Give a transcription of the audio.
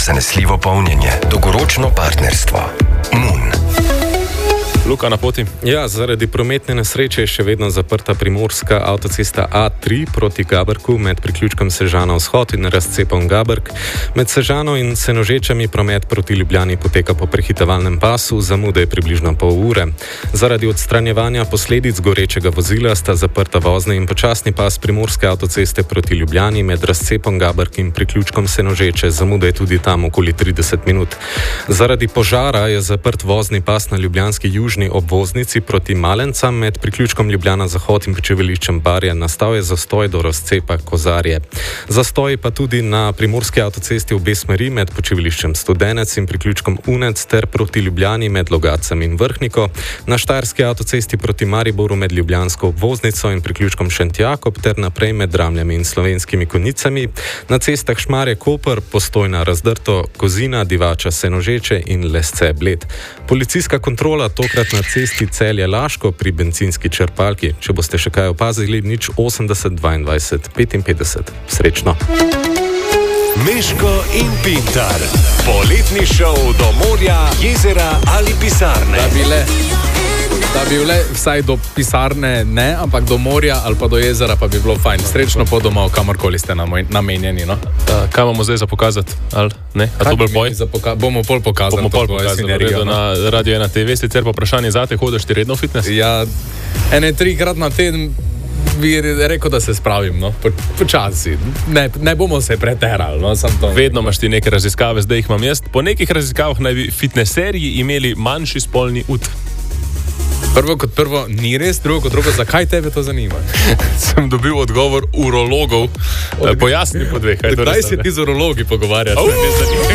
zanesljivo polnjenje, dolgoročno partnerstvo. Mun. Luka, na poti. Ja, zaradi prometne nesreče je še vedno zaprta primorska avtocesta A3 proti Gabrku med priključkom Sežana-Vzhod in razcepom Gabrk. Med Sežano in Senožečami promet proti Ljubljani poteka po prehitevalnem pasu, zamude je približno pol ure. Zaradi odstranjevanja posledic gorečega vozila sta zaprta vozni in počasni pas primorske avtoceste proti Ljubljani med razcepom Gabrk in priključkom Senožeče. Zamude je tudi tam okoli 30 minut. Zaradi požara je zaprt vozni pas na ljubljanski južni obvoznici proti Malencam med priključkom Ljubljana-Zahod in počivališčem Barje. Nastal je zastoj do razcepa Kozarje. Zastoj pa tudi na primorski avtocesti v obe smeri med počivališčem Studenec in priključkom Unec ter proti Ljubljani med Logacem in Vrhniko. Na štajerski avtocesti proti Mariboru med ljubljansko obvoznico in priključkom Šentjakob ter naprej med Dramljami in Slovenskimi Konjicami. Na cestah Šmarje-Koper, Postojna, Razdrto, Kozina, Divača, Senožeče in Lesce-Bled. Policijska kontrola tokrat na cesti Celje-Laško pri bencinski črpalki. Če boste še kaj opazili, 080 22 55. Srečno! Meško in Pintar. Poletni šov do morja, jezera ali pisarne. Da bi bile vsaj do pisarne ne, ampak do morja ali pa do jezera pa bi bilo fajn. Srečno po domov, kamorkoli ste namenjeni. No? Kaj imamo zdaj za pokazati? Ali ne? A to bolj boj? Bomo pol pokazali. Bomo pol pokazali na Radio 1 TV. Sicer pa vprašanje zate, hodiš ti redno v fitness? Ja, 3-krat na teden bi rekel, da se spravim, no? Počasi. Ne bomo se preterali. No? Vedno imaš ti neke raziskave, zdaj jih imam jaz. Po nekih raziskavah naj bi fitnesserji imeli manjši spolni ud. Prvo kot prvo, ni res, drugo kot drugo, zakaj tebe to zanima? Sem dobil odgovor urologov. Pojasni po dveh. Kdaj se ti z urologi pogovarjaš?